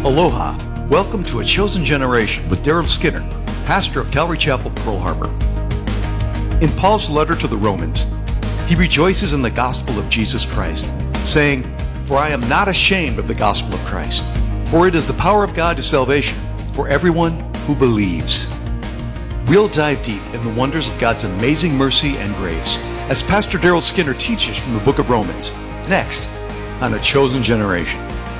Aloha. Welcome to A Chosen Generation with Daryl Skinner, pastor of Calvary Chapel, Pearl Harbor. In Paul's letter to the Romans, he rejoices in the gospel of Jesus Christ, saying, "For I am not ashamed of the gospel of Christ, for it is the power of God to salvation for everyone who believes." We'll dive deep in the wonders of God's amazing mercy and grace as Pastor Daryl Skinner teaches from the book of Romans, next on A Chosen Generation.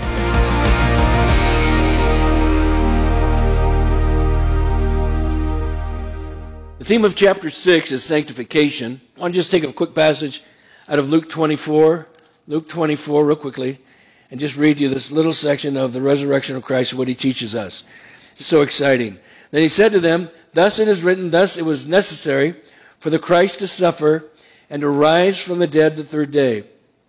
The theme of chapter 6 is sanctification. I want to just take a quick passage out of Luke 24 real quickly, and just read you this little section of the resurrection of Christ and what he teaches us. It's so exciting. Then he said to them, "Thus it is written, thus it was necessary for the Christ to suffer and to rise from the dead the third day,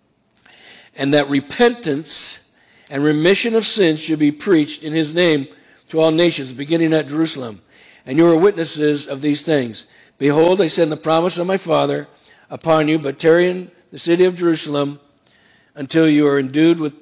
and that repentance and remission of sins should be preached in his name to all nations, beginning at Jerusalem. And you are witnesses of these things. Behold, I send the promise of my Father upon you, but tarry in the city of Jerusalem until you are endued with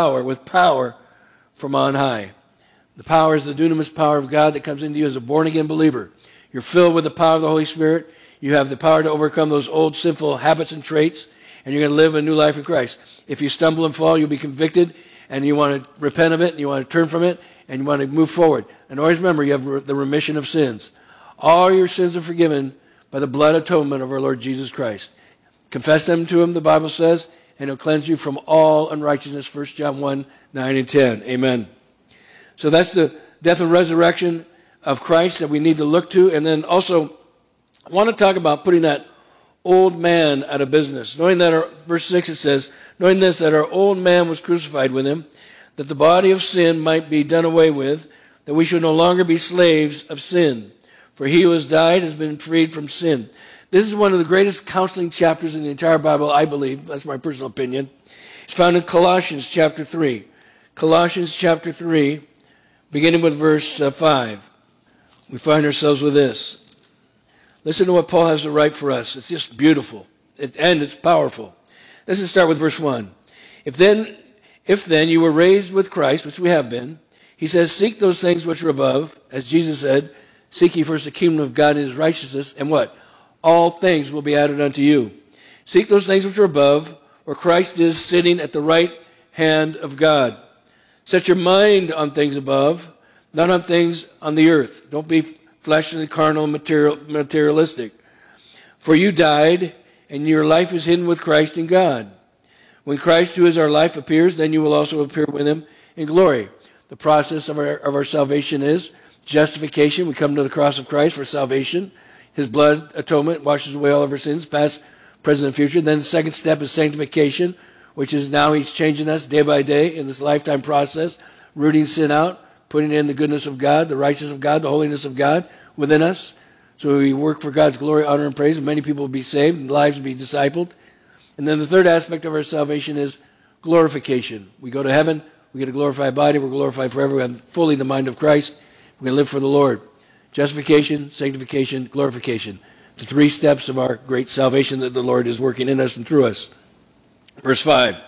power from on high." The power is the dunamis power of God that comes into you as a born-again believer. You're filled with the power of the Holy Spirit. You have the power to overcome those old sinful habits and traits, and you're going to live a new life in Christ. If you stumble and fall, you'll be convicted, and you want to repent of it, and you want to turn from it, and you want to move forward. And always remember, you have the remission of sins. All your sins are forgiven by the blood atonement of our Lord Jesus Christ. Confess them to him, the Bible says, and he'll cleanse you from all unrighteousness, 1 John 1, 9 and 10. Amen. So that's the death and resurrection of Christ that we need to look to. And then also, I want to talk about putting that old man out of business. Knowing that, verse 6 it says, "Knowing this, that our old man was crucified with him, that the body of sin might be done away with, that we should no longer be slaves of sin. For he who has died has been freed from sin." This is one of the greatest counseling chapters in the entire Bible, I believe. That's my personal opinion. It's found in Colossians chapter 3. Colossians chapter 3, beginning with verse 5. We find ourselves with this. Listen to what Paul has to write for us. It's just beautiful, and it's powerful. Let's just start with verse 1. If then you were raised with Christ, which we have been, he says, "Seek those things which are above," as Jesus said, "Seek ye first the kingdom of God and his righteousness, and what? All things will be added unto you." Seek those things which are above, where Christ is sitting at the right hand of God. Set your mind on things above, not on things on the earth. Don't be fleshly, carnal, materialistic. For you died, and your life is hidden with Christ in God. When Christ, who is our life, appears, then you will also appear with him in glory. The process of our salvation is justification. We come to the cross of Christ for salvation. His blood atonement washes away all of our sins, past, present, and future. Then the second step is sanctification, which is now he's changing us day by day in this lifetime process, rooting sin out, putting in the goodness of God, the righteousness of God, the holiness of God within us. So we work for God's glory, honor, and praise, and many people will be saved, and lives will be discipled. And then the third aspect of our salvation is glorification. We go to heaven, we get a glorified body, we're glorified forever, we have fully the mind of Christ, we're going to live for the Lord. Justification, sanctification, glorification. The three steps of our great salvation that the Lord is working in us and through us. Verse 5.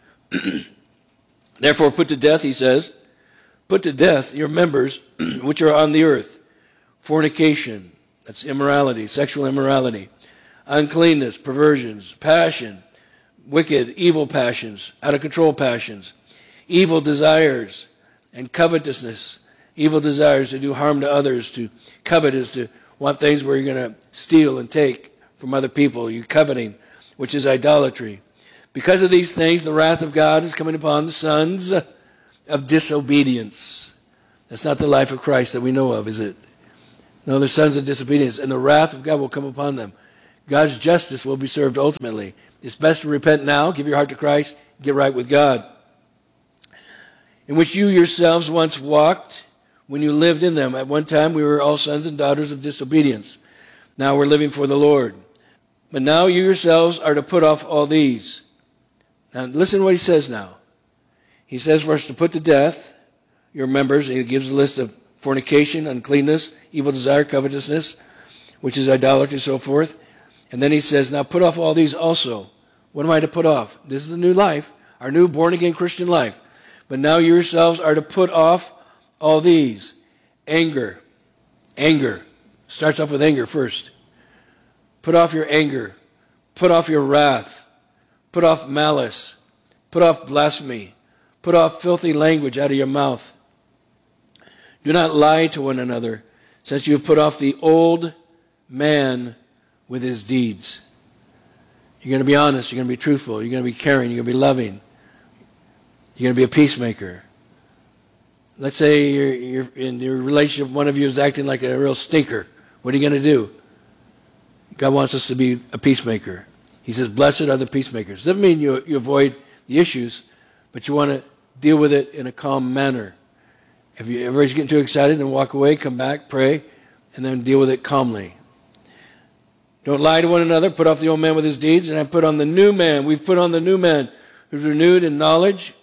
"Therefore put to death," he says, "put to death your members which are on the earth. Fornication," that's immorality, sexual immorality. "Uncleanness," perversions, passion, wicked, evil passions, out of control passions, evil desires, and covetousness. Evil desires to do harm to others. To covet is to want things where you're going to steal and take from other people. You're coveting, which is idolatry. "Because of these things, the wrath of God is coming upon the sons of disobedience." That's not the life of Christ that we know of, is it? No, the sons of disobedience, and the wrath of God will come upon them. God's justice will be served ultimately. It's best to repent now, give your heart to Christ, get right with God. "In which you yourselves once walked when you lived in them. At one time we were all sons and daughters of disobedience. Now we're living for the Lord. But now you yourselves are to put off all these." Now listen to what he says now. He says for us to put to death your members, and he gives a list of fornication, uncleanness, evil desire, covetousness, which is idolatry, and so forth. And then he says, now put off all these also. What am I to put off? This is the new life, our new born-again Christian life. But now you yourselves are to put off all these. Anger. Anger. Starts off with anger first. Put off your anger. Put off your wrath. Put off malice. Put off blasphemy. Put off filthy language out of your mouth. Do not lie to one another, since you have put off the old man with his deeds. You're going to be honest. You're going to be truthful. You're going to be caring. You're going to be loving. You're going to be a peacemaker. Let's say you're in your relationship, one of you is acting like a real stinker. What are you going to do? God wants us to be a peacemaker. He says, blessed are the peacemakers. Doesn't mean you avoid the issues, but you want to deal with it in a calm manner. If everybody's getting too excited, then walk away, come back, pray, and then deal with it calmly. Don't lie to one another. Put off the old man with his deeds, and I put on the new man. We've put on the new man who's renewed in knowledge,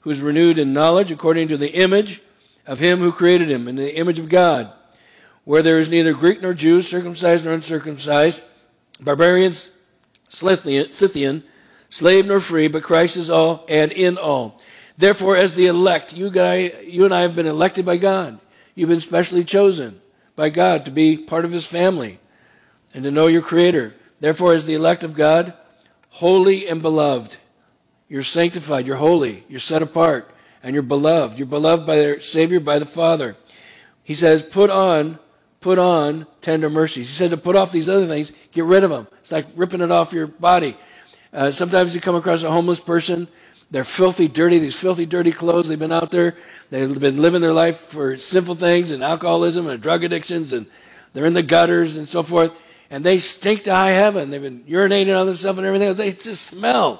according to the image of him who created him, in the image of God, where there is neither Greek nor Jew, circumcised nor uncircumcised, barbarians, Scythian, slave nor free, but Christ is all and in all. Therefore, as the elect, you and I have been elected by God. You've been specially chosen by God to be part of his family and to know your Creator. Therefore, as the elect of God, holy and beloved, you're sanctified, you're holy, you're set apart, and you're beloved. You're beloved by their Savior, by the Father. He says, put on tender mercies. He said to put off these other things, get rid of them. It's like ripping it off your body. Sometimes you come across a homeless person. They're filthy, dirty, these filthy, dirty clothes. They've been out there. They've been living their life for sinful things and alcoholism and drug addictions, and they're in the gutters and so forth. And they stink to high heaven. They've been urinating on themselves and everything else. They just smell.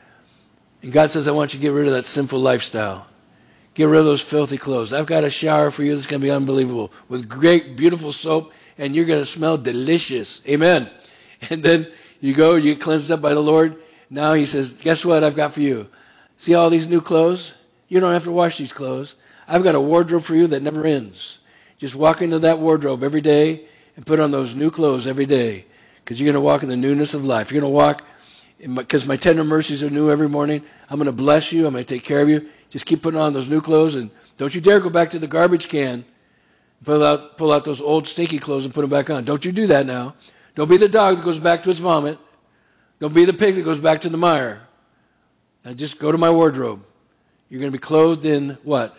And God says, I want you to get rid of that sinful lifestyle. Get rid of those filthy clothes. I've got a shower for you that's going to be unbelievable with great, beautiful soap, and you're going to smell delicious. Amen. And then you go, you get cleansed up by the Lord. Now he says, guess what I've got for you? See all these new clothes? You don't have to wash these clothes. I've got a wardrobe for you that never ends. Just walk into that wardrobe every day and put on those new clothes every day, because you're going to walk in the newness of life. You're going to walk, because my tender mercies are new every morning. I'm going to bless you. I'm going to take care of you. Just keep putting on those new clothes, and don't you dare go back to the garbage can, pull out those old stinky clothes and put them back on. Don't you do that now. Don't be the dog that goes back to its vomit. Don't be the pig that goes back to the mire. Now just go to my wardrobe. You're going to be clothed in what?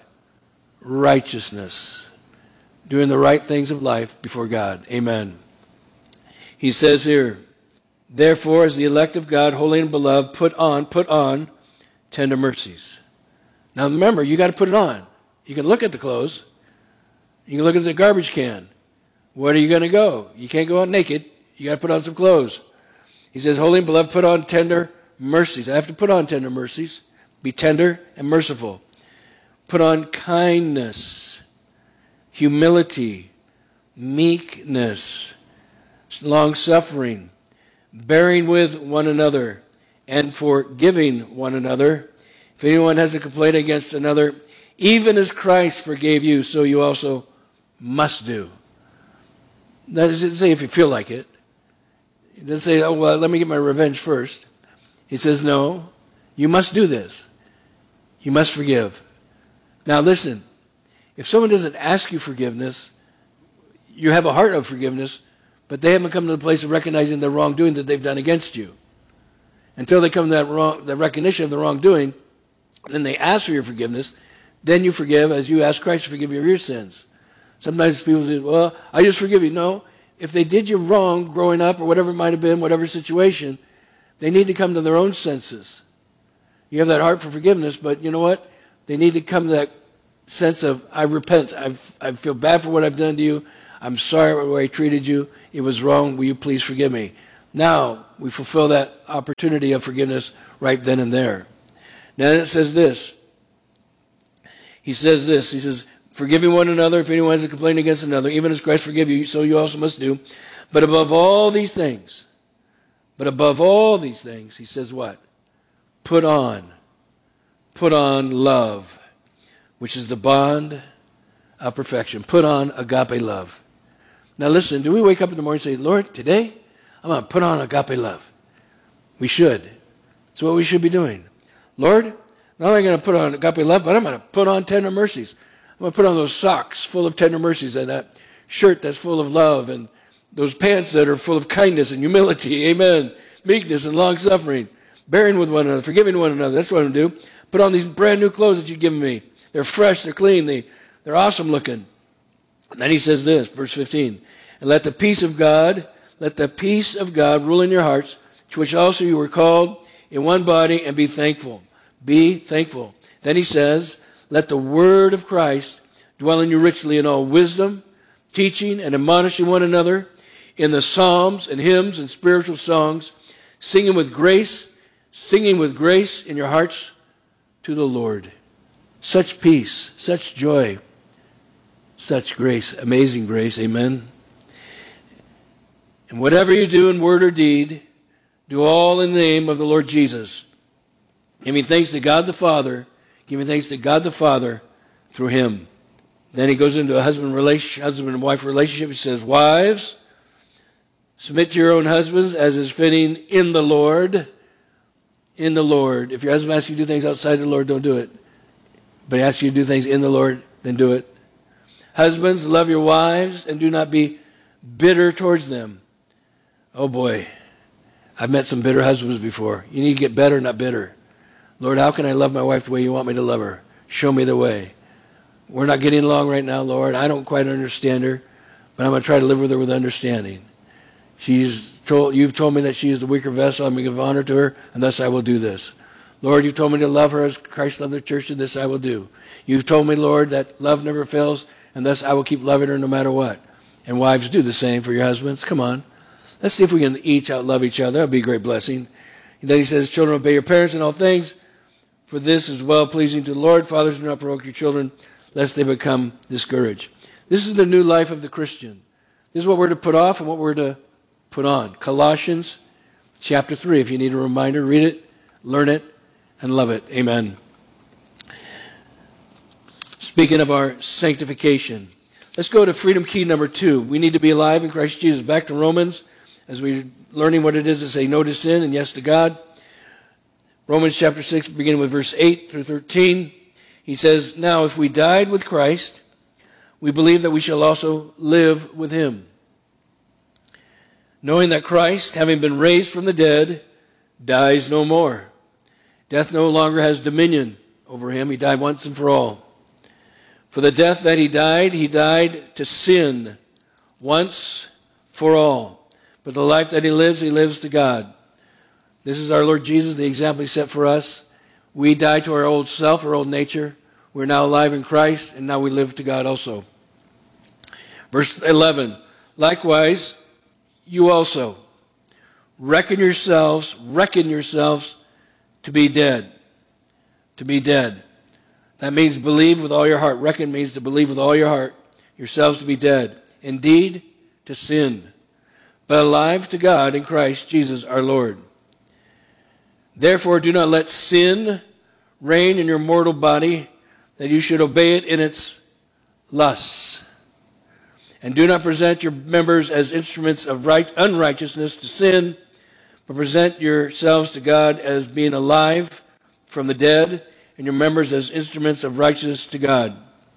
Righteousness. Doing the right things of life before God. Amen. He says here, therefore, as the elect of God, holy and beloved, put on tender mercies. Now remember, you got to put it on. You can look at the clothes. You can look at the garbage can. Where are you going to go? You can't go out naked. You got to put on some clothes. He says, holy and beloved, put on tender mercies. I have to put on tender mercies. Be tender and merciful. Put on kindness, humility, meekness, long-suffering, bearing with one another, and forgiving one another. If anyone has a complaint against another, even as Christ forgave you, so you also must do. That doesn't say if you feel like it. It doesn't say, oh, well, let me get my revenge first. He says, no, you must do this. You must forgive. Now listen, if someone doesn't ask you forgiveness, you have a heart of forgiveness, but they haven't come to the place of recognizing the wrongdoing that they've done against you. Until they come to the recognition of the wrongdoing, then they ask for your forgiveness, then you forgive as you ask Christ to forgive you of your sins. Sometimes people say, well, I just forgive you. No, if they did you wrong growing up or whatever it might have been, whatever situation, they need to come to their own senses. You have that heart for forgiveness, but you know what? They need to come to that sense of, I repent. I feel bad for what I've done to you. I'm sorry for the way I treated you. It was wrong. Will you please forgive me? Now we fulfill that opportunity of forgiveness right then and there. Now it says this. He says this. He says, forgiving one another if anyone has a complaint against another, even as Christ forgave you, so you also must do. But above all these things, he says what? Put on love, which is the bond of perfection. Put on agape love. Now listen, do we wake up in the morning and say, Lord, today I'm going to put on agape love? We should. It's what we should be doing. Lord, Not only am I going to put on agape love, but I'm going to put on tender mercies. I'm going to put on those socks full of tender mercies and that shirt that's full of love and those pants that are full of kindness and humility. Amen. Meekness and long-suffering. Bearing with one another. Forgiving one another. That's what I'm going to do. Put on these brand new clothes that you've given me. They're fresh. They're clean. They're awesome looking. And then he says this, verse 15. And let the peace of God rule in your hearts, to which also you were called in one body, and be thankful. Be thankful. Then he says, let the word of Christ dwell in you richly in all wisdom, teaching and admonishing one another in the psalms and hymns and spiritual songs, singing with grace in your hearts to the Lord. Such peace, such joy, such grace, amazing grace, amen. And whatever you do in word or deed, do all in the name of the Lord Jesus, giving thanks to God the Father, through him. Then he goes into a husband and wife relationship. He says, wives, submit to your own husbands as is fitting in the Lord. In the Lord. If your husband asks you to do things outside the Lord, don't do it. But he asks you to do things in the Lord, then do it. Husbands, love your wives and do not be bitter towards them. Oh boy, I've met some bitter husbands before. You need to get better, not bitter. Lord, how can I love my wife the way you want me to love her? Show me the way. We're not getting along right now, Lord. I don't quite understand her, but I'm going to try to live with her with understanding. You've told me that she is the weaker vessel. I'm going to give honor to her, and thus I will do this. Lord, you've told me to love her as Christ loved the church, and this I will do. You've told me, Lord, that love never fails, and thus I will keep loving her no matter what. And wives, do the same for your husbands. Come on. Let's see if we can each outlove each other. That would be a great blessing. And then he says, children, obey your parents in all things, for this is well-pleasing to the Lord. Fathers, do not provoke your children, lest they become discouraged. This is the new life of the Christian. This is what we're to put off and what we're to put on. Colossians chapter 3. If you need a reminder, read it, learn it, and love it. Amen. Speaking of our sanctification, let's go to freedom key number 2. We need to be alive in Christ Jesus. Back to Romans, as we're learning what it is to say no to sin and yes to God. Romans chapter 6, beginning with verse 8 through 13. He says, now if we died with Christ, we believe that we shall also live with him. Knowing that Christ, having been raised from the dead, dies no more. Death no longer has dominion over him. He died once and for all. For the death that he died to sin once for all. But the life that he lives to God. This is our Lord Jesus, the example he set for us. We died to our old self, our old nature. We're now alive in Christ, and now we live to God also. Verse 11, likewise, you also reckon yourselves to be dead. To be dead. That means believe with all your heart. Reckon means to believe with all your heart. Yourselves to be dead. Indeed, to sin. But alive to God in Christ Jesus our Lord. Therefore, do not let sin reign in your mortal body, that you should obey it in its lusts. And do not present your members as instruments of unrighteousness to sin, but present yourselves to God as being alive from the dead, and your members as instruments of righteousness to God.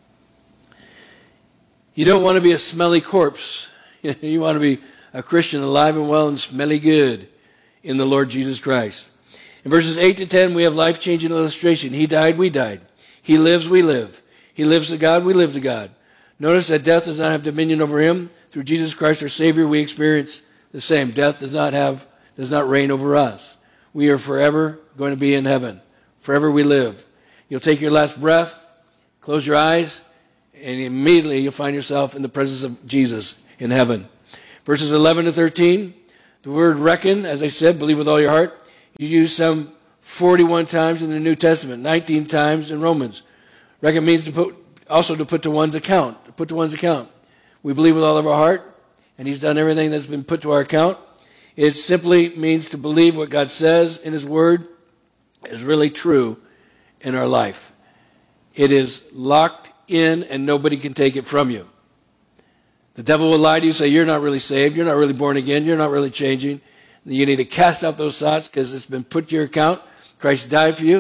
You don't want to be a smelly corpse. You want to be a Christian alive and well and smelly good in the Lord Jesus Christ. In verses 8 to 10, we have life-changing illustration. He died, we died. He lives, we live. He lives to God, we live to God. Notice that death does not have dominion over him. Through Jesus Christ, our Savior, we experience the same. Death does not reign over us. We are forever going to be in heaven. Forever we live. You'll take your last breath, close your eyes, and immediately you'll find yourself in the presence of Jesus in heaven. Verses 11 to 13, the word reckon, as I said, believe with all your heart. You use some 41 times in the New Testament, 19 times in Romans. Reckon means to put to one's account. To put to one's account. We believe with all of our heart, and he's done everything that's been put to our account. It simply means to believe what God says in his word is really true in our life. It is locked in, and nobody can take it from you. The devil will lie to you, say you're not really saved, you're not really born again, you're not really changing. You need to cast out those thoughts because it's been put to your account. Christ died for you.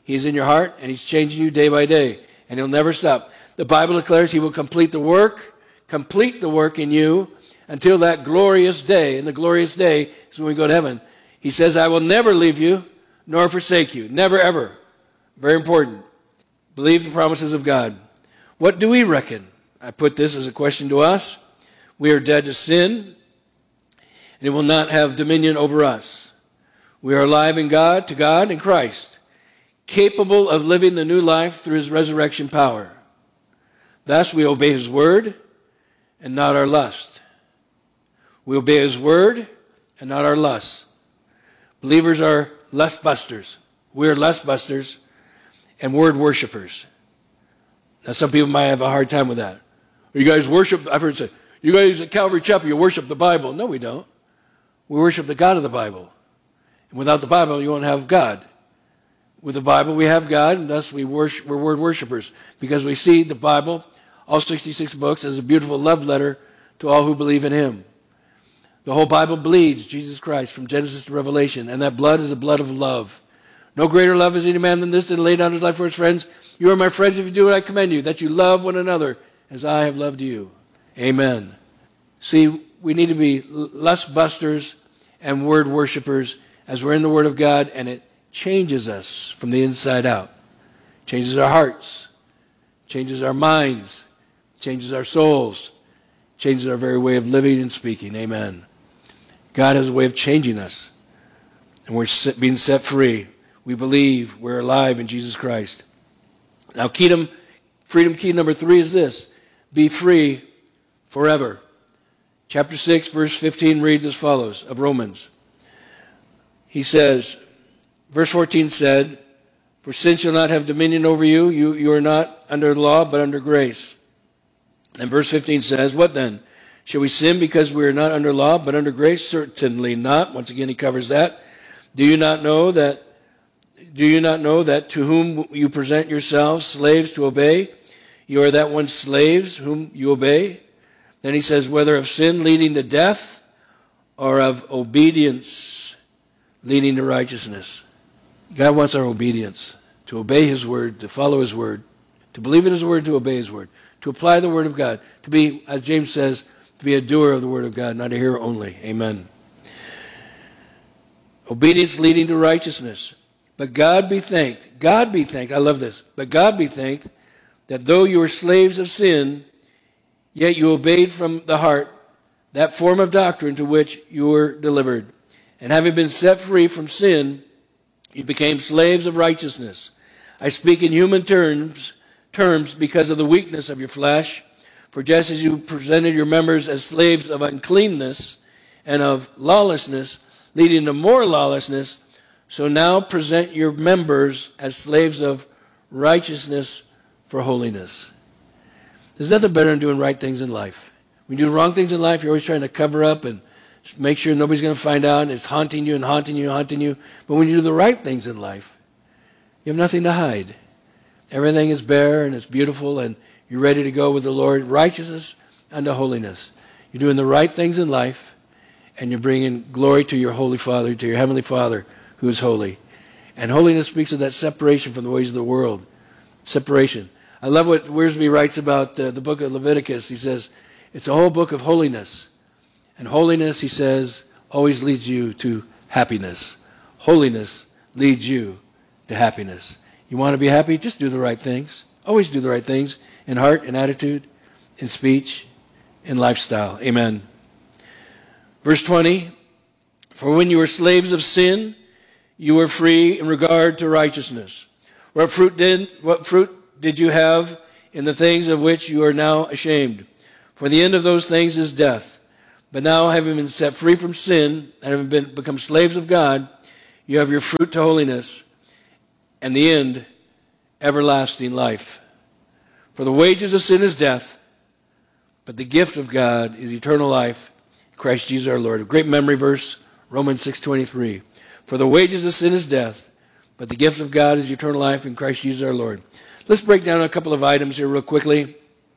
He's in your heart, and he's changing you day by day, and he'll never stop. The Bible declares he will complete the work in you until that glorious day. And the glorious day is when we go to heaven. He says, I will never leave you nor forsake you. Never, ever. Very important. Believe the promises of God. What do we reckon? I put this as a question to us. We are dead to sin, and it will not have dominion over us. We are alive in God, to God in Christ, capable of living the new life through his resurrection power. Thus we obey his word and not our lust. We obey his word and not our lust. Believers are lust busters. We are lust busters and word worshipers. Now some people might have a hard time with that. You guys worship, I've heard say, you guys at Calvary Chapel, you worship the Bible. No, we don't. We worship the God of the Bible. And without the Bible, you won't have God. With the Bible, we have God, and thus we're word worshipers. Because we see the Bible, all 66 books, as a beautiful love letter to all who believe in him. The whole Bible bleeds Jesus Christ from Genesis to Revelation, and that blood is the blood of love. No greater love is any man than this, to lay down his life for his friends. You are my friends if you do what I command you, that you love one another as I have loved you. Amen. See, we need to be lust busters and word worshipers as we're in the Word of God, and it changes us from the inside out. Changes our hearts, changes our minds, changes our souls, changes our very way of living and speaking. Amen. God has a way of changing us, and we're being set free. We believe we're alive in Jesus Christ. Now, freedom key number 3 is this: be free forever. Chapter 6, verse 15 reads as follows of Romans. He says, verse 14 said, for sin shall not have dominion over you. You are not under law, but under grace. And verse 15 says, what then? Shall we sin because we are not under law, but under grace? Certainly not. Once again, he covers that. Do you not know that to whom you present yourselves slaves to obey, you are that one slaves whom you obey? Then he says, whether of sin leading to death or of obedience leading to righteousness. God wants our obedience, to obey his word, to follow his word, to believe in his word, to obey his word, to apply the word of God, to be, as James says, to be a doer of the word of God, not a hearer only. Amen. Obedience leading to righteousness. But God be thanked, I love this, but God be thanked that though you were slaves of sin, yet you obeyed from the heart that form of doctrine to which you were delivered. And having been set free from sin, you became slaves of righteousness. I speak in human terms because of the weakness of your flesh. For just as you presented your members as slaves of uncleanness and of lawlessness, leading to more lawlessness, so now present your members as slaves of righteousness for holiness. There's nothing better than doing right things in life. When you do wrong things in life, you're always trying to cover up and make sure nobody's going to find out, and it's haunting you and haunting you and haunting you. But when you do the right things in life, you have nothing to hide. Everything is bare and it's beautiful, and you're ready to go with the Lord. Righteousness unto holiness. You're doing the right things in life, and you're bringing glory to your Holy Father, to your Heavenly Father, who is holy. And holiness speaks of that separation from the ways of the world. Separation. I love what Wiersbe writes about the book of Leviticus. He says, it's a whole book of holiness. And holiness, he says, always leads you to happiness. Holiness leads you to happiness. You want to be happy? Just do the right things. Always do the right things in heart, in attitude, in speech, in lifestyle. Amen. Verse 20, for when you were slaves of sin, you were free in regard to righteousness. What fruit did you have in the things of which you are now ashamed? For the end of those things is death. But now, having been set free from sin and having become slaves of God, you have your fruit to holiness, and the end, everlasting life. For the wages of sin is death, but the gift of God is eternal life in Christ Jesus our Lord. A great memory verse, Romans 6:23. For the wages of sin is death, but the gift of God is eternal life in Christ Jesus our Lord. Let's break down a couple of items here real quickly.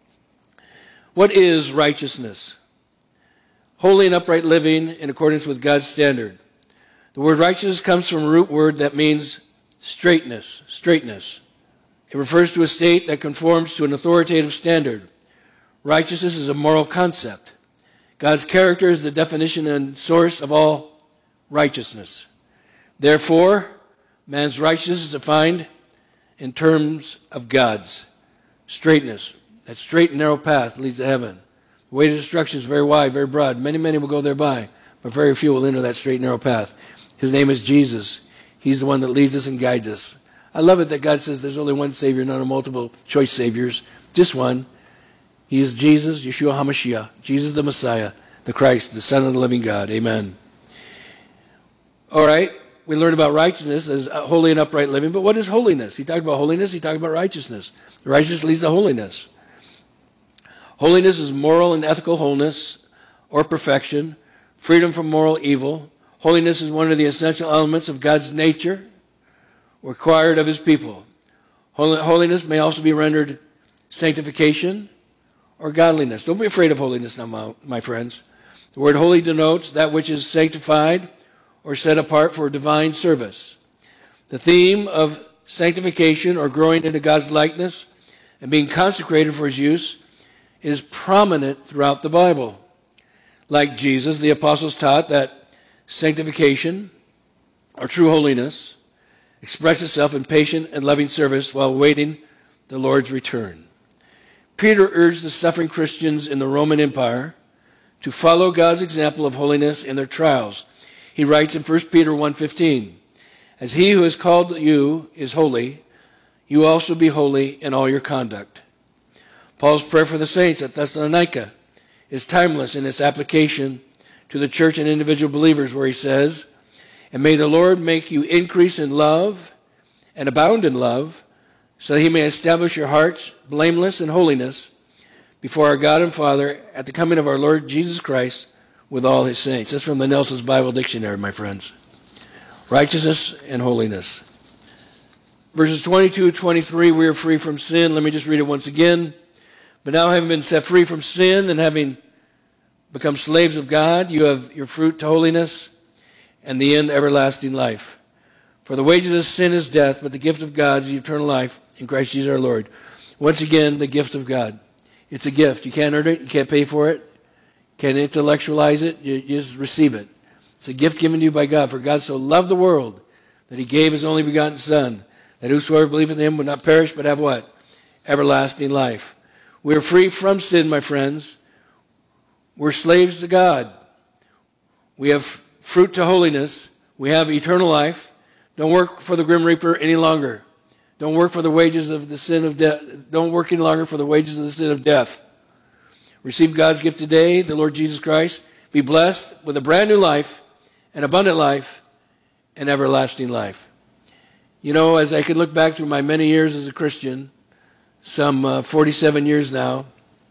What is righteousness? Holy and upright living in accordance with God's standard. The word righteousness comes from a root word that means straightness. It refers to a state that conforms to an authoritative standard. Righteousness is a moral concept. God's character is the definition and source of all righteousness. Therefore, man's righteousness is defined in terms of God's straightness. That straight and narrow path leads to heaven. The way to destruction is very wide, very broad. Many will go thereby, but very few will enter that straight and narrow path. His name is Jesus. He's the one that leads us and guides us. I love it that God says there's only one Savior, not a multiple choice Saviors, just one. He is Jesus, Yeshua HaMashiach, Jesus the Messiah, the Christ, the Son of the living God. Amen. All right, we learned about righteousness as holy and upright living, but what is holiness? He talked about holiness, he talked about righteousness. Righteousness leads to holiness. Holiness is moral and ethical wholeness or perfection, freedom from moral evil. Holiness is one of the essential elements of God's nature required of his people. Holiness may also be rendered sanctification or godliness. Don't be afraid of holiness now, my friends. The word holy denotes that which is sanctified or set apart for divine service. The theme of sanctification or growing into God's likeness and being consecrated for his use is prominent throughout the Bible. Like Jesus, the apostles taught that sanctification, or true holiness, expresses itself in patient and loving service while waiting the Lord's return. Peter urged the suffering Christians in the Roman Empire to follow God's example of holiness in their trials. He writes in 1 Peter 1:15, "As he who has called you is holy, you also be holy in all your conduct." Paul's prayer for the saints at Thessalonica is timeless in its application to the church and individual believers, where he says, "And may the Lord make you increase in love and abound in love, so that he may establish your hearts blameless in holiness before our God and Father at the coming of our Lord Jesus Christ with all his saints." That's from the Nelson's Bible Dictionary, my friends. Righteousness and holiness. Verses 22-23, we are free from sin. Let me just read it once again. "But now, having been set free from sin and having become slaves of God, you have your fruit to holiness and the end everlasting life. For the wages of sin is death, but the gift of God is eternal life in Christ Jesus our Lord." Once again, the gift of God. It's a gift. You can't earn it. You can't pay for it. Can't intellectualize it. You just receive it. It's a gift given to you by God. For God so loved the world that he gave his only begotten Son, that whosoever believeth in him would not perish, but have what? Everlasting life. We are free from sin, my friends. We're slaves to God. We have fruit to holiness. We have eternal life. Don't work for the grim reaper any longer. Don't work for the wages of the sin of death. Don't work any longer for the wages of the sin of death. Receive God's gift today, the Lord Jesus Christ. Be blessed with a brand new life, an abundant life, and everlasting life. You know, as I can look back through my many years as a Christian, some 47 years now,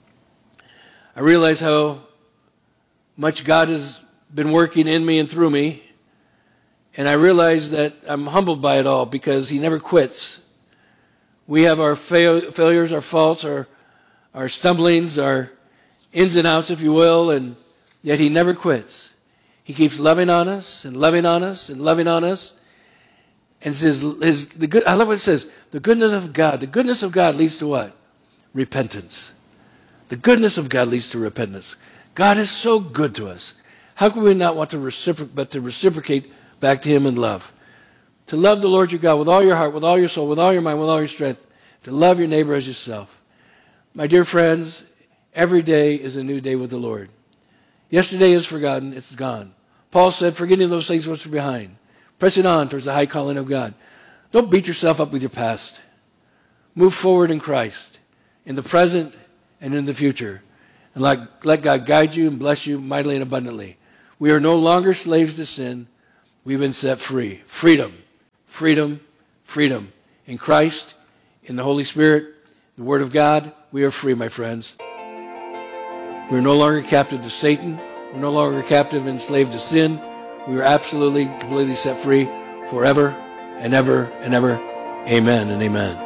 I realize how much God has been working in me and through me, and I realize that I'm humbled by it all because he never quits. We have our failures, our faults, our stumblings, our ins and outs, if you will, and yet he never quits. He keeps loving on us and loving on us and loving on us. And says, I love what it says, the goodness of God leads to what? Repentance. The goodness of God leads to repentance. God is so good to us. How can we not want to reciprocate back to him in love? To love the Lord your God with all your heart, with all your soul, with all your mind, with all your strength. To love your neighbor as yourself. My dear friends, every day is a new day with the Lord. Yesterday is forgotten, it's gone. Paul said, forgetting those things which are behind, pressing on towards the high calling of God. Don't beat yourself up with your past. Move forward in Christ, in the present and in the future. And let God guide you and bless you mightily and abundantly. We are no longer slaves to sin. We've been set free. Freedom, freedom, freedom. In Christ, in the Holy Spirit, the Word of God, we are free, my friends. We're no longer captive to Satan. We're no longer captive and enslaved to sin. We are absolutely, completely set free forever and ever and ever. Amen and amen.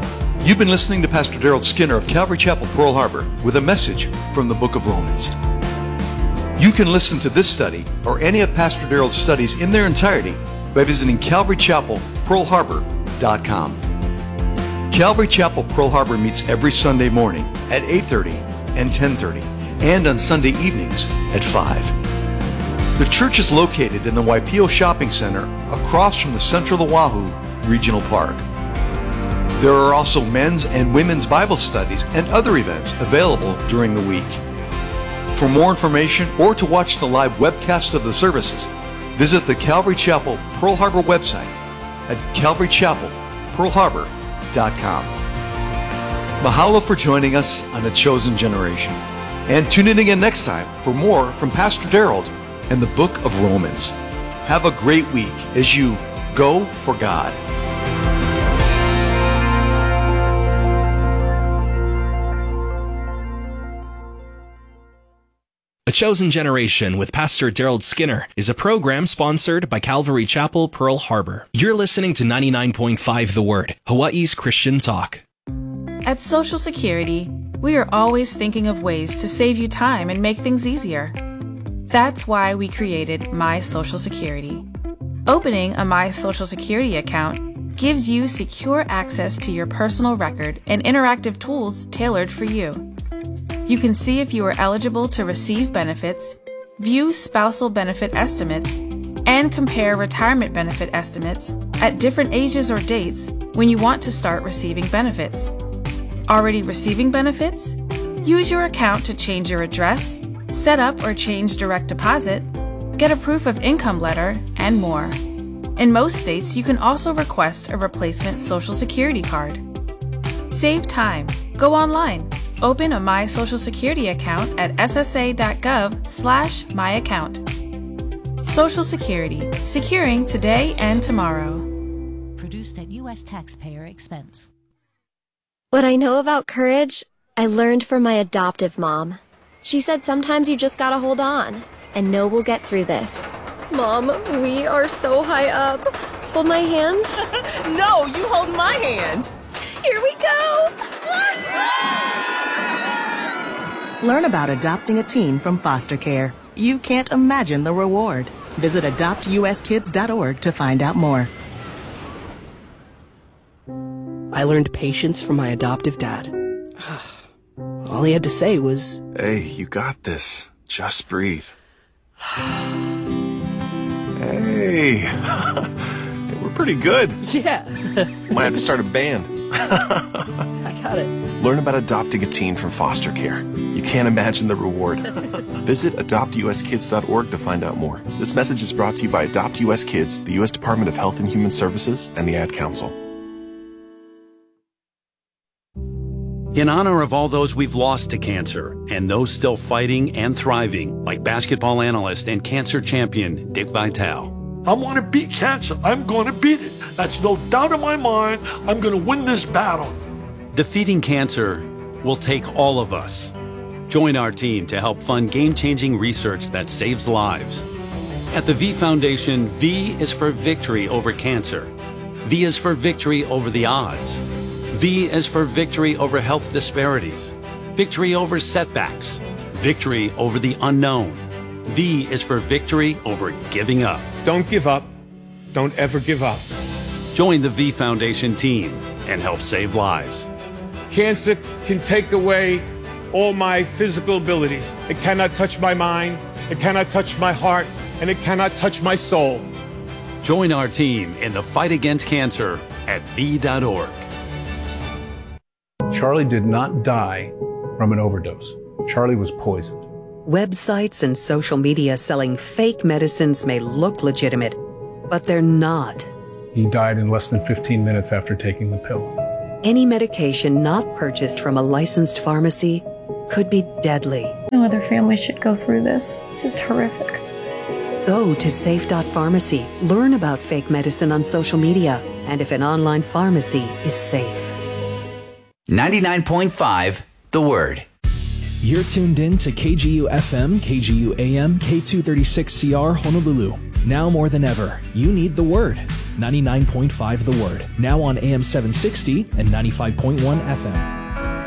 You've been listening to Pastor Daryl Skinner of Calvary Chapel, Pearl Harbor, with a message from the book of Romans. You can listen to this study or any of Pastor Darrell's studies in their entirety by visiting CalvaryChapelPearl Harbor.com. Calvary Chapel Pearl Harbor meets every Sunday morning at 8:30 and 10:30, and on Sunday evenings at 5. The church is located in the Waipio Shopping Center across from the Central Oahu Regional Park. There are also men's and women's Bible studies and other events available during the week. For more information or to watch the live webcast of the services, visit the Calvary Chapel Pearl Harbor website at CalvaryChapelPearlHarbor.com. Mahalo for joining us on A Chosen Generation. And tune in again next time for more from Pastor Darrell and the book of Romans. Have a great week as you go for God. A Chosen Generation with Pastor Darrell Skinner is a program sponsored by Calvary Chapel Pearl Harbor. You're listening to 99.5 The Word, Hawaii's Christian talk. At Social Security, we are always thinking of ways to save you time and make things easier. That's why we created My Social Security. Opening a My Social Security account gives you secure access to your personal record and interactive tools tailored for you. You can see if you are eligible to receive benefits, view spousal benefit estimates, and compare retirement benefit estimates at different ages or dates when you want to start receiving benefits. Already receiving benefits? Use your account to change your address, set up or change direct deposit, get a proof of income letter, and more. In most states, you can also request a replacement Social Security card. Save time. Go online. Open a My Social Security account at ssa.gov/myaccount. Social Security, securing today and tomorrow. Produced at U.S. taxpayer expense. What I know about courage, I learned from my adoptive mom. She said sometimes you just gotta hold on, and know we'll get through this. Mom, we are so high up. Hold my hand. No, you hold my hand. Here we go. Learn about adopting a teen from foster care. You can't imagine the reward. Visit adoptuskids.org to find out more. I learned patience from my adoptive dad. All he had to say was, "Hey, you got this. Just breathe." Hey, we're pretty good. yeah. Might have to start a band. I got it. Learn about adopting a teen from foster care. You can't imagine the reward. Visit adoptuskids.org to find out more. This message is brought to you by Adopt US Kids, the U.S. Department of Health and Human Services, and the Ad Council. In honor of all those we've lost to cancer and those still fighting and thriving, like basketball analyst and cancer champion Dick Vitale. I want to beat cancer. I'm going to beat it. That's no doubt in my mind. I'm going to win this battle. Defeating cancer will take all of us. Join our team to help fund game-changing research that saves lives. At the V Foundation, V is for victory over cancer. V is for victory over the odds. V is for victory over health disparities, victory over setbacks, victory over the unknown. V is for victory over giving up. Don't give up. Don't ever give up. Join the V Foundation team and help save lives. Cancer can take away all my physical abilities. It cannot touch my mind, it cannot touch my heart, and it cannot touch my soul. Join our team in the fight against cancer at V.org. Charlie did not die from an overdose. Charlie was poisoned. Websites and social media selling fake medicines may look legitimate, but they're not. He died in less than 15 minutes after taking the pill. Any medication not purchased from a licensed pharmacy could be deadly. No other family should go through this. It's just horrific. Go to safe.pharmacy. Learn about fake medicine on social media and if an online pharmacy is safe. 99.5 The Word. You're tuned in to KGU FM, KGU AM, K236CR Honolulu. Now more than ever, you need the Word. 99.5 The Word. Now on AM 760 and 95.1 FM.